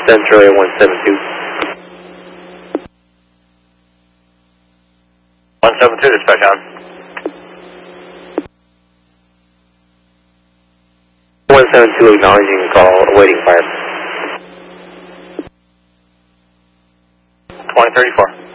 Charlie 172. 172, dispatch on. 172 acknowledging call, awaiting fire. 2034.